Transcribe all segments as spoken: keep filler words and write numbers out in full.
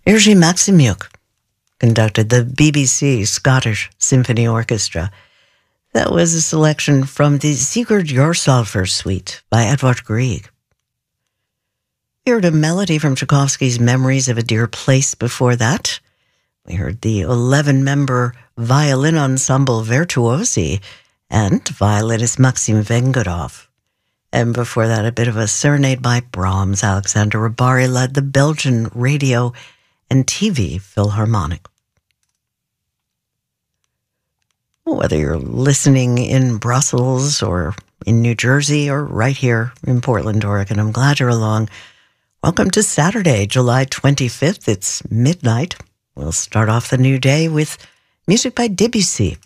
Jiří Maximiuk conducted the B B C Scottish Symphony Orchestra. That was a selection from the Sigurd Jorsalfur Suite by Edvard Grieg. We heard a melody from Tchaikovsky's Memories of a Dear Place before that. We heard the eleven-member violin ensemble Virtuosi and violinist Maxim Vengerov. And before that, a bit of a serenade by Brahms. Alexander Rybary led the Belgian Radio and T V Philharmonic. Whether you're listening in Brussels or in New Jersey or right here in Portland, Oregon, I'm glad you're along. Welcome to Saturday, July twenty-fifth. It's midnight. We'll start off the new day with music by Debussy.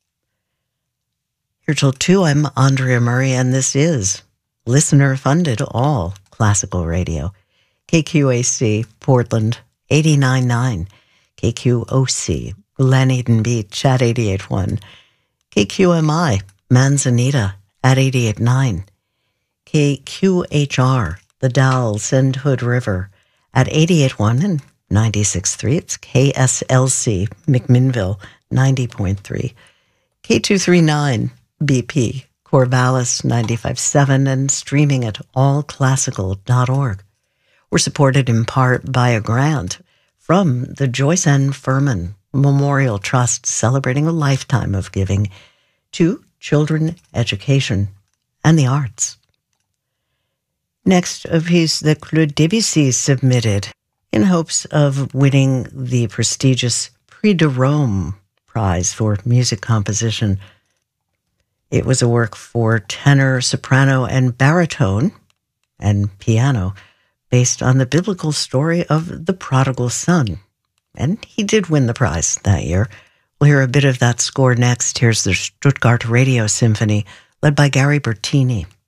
Here till two, I'm Andrea Murray, and this is listener-funded all classical radio. K Q A C, Portland, eighty-nine point nine. K Q O C, Glen Eden Beach at eighty-eight point one. K Q M I, Manzanita at eighty-eight point nine. K Q H R, The Dalles and Hood River at eighty-eight point one and ninety-six point three. It's K S L C, McMinnville, ninety point three. K two thirty-nine, B P, Corvallis, ninety-five point seven, and streaming at all classical dot org. We're supported in part by a grant from the Joyce N. Furman Memorial Trust, celebrating a lifetime of giving to children, education, and the arts. Next, a piece that Claude Debussy submitted in hopes of winning the prestigious Prix de Rome Prize for Music Composition. It was a work for tenor, soprano, and baritone, and piano, based on the biblical story of the prodigal son. And he did win the prize that year. We'll hear a bit of that score next. Here's the Stuttgart Radio Symphony, led by Gary Bertini.